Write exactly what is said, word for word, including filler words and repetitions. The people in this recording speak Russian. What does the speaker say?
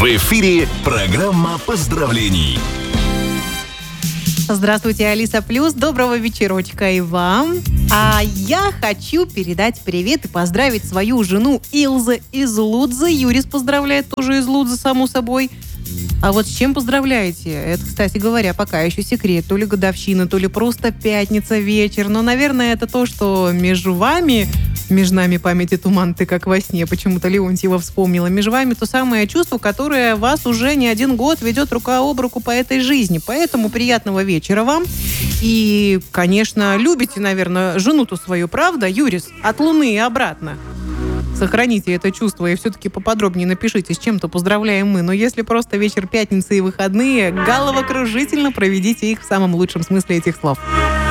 В эфире программа поздравлений. Здравствуйте, Алиса Плюс. Доброго вечерочка и вам. А я хочу передать привет и поздравить свою жену Илза из Лудзы. Юрис поздравляет тоже из Лудзы, само собой. А вот с чем поздравляете? Это, кстати говоря, пока еще секрет. То ли годовщина, то ли просто пятница вечер. Но, наверное, это то, что между вами... Между нами памяти туман, ты как во сне. Почему-то Леонтьева вспомнила. Между вами то самое чувство, которое вас уже не один год ведет рука об руку по этой жизни. Поэтому приятного вечера вам. И, конечно, любите, наверное, жену-то свою, правда, Юрис? От Луны и обратно. Сохраните это чувство и все-таки поподробнее напишите, с чем-то поздравляем мы. Но если просто вечер пятницы и выходные, головокружительно проведите их в самом лучшем смысле этих слов.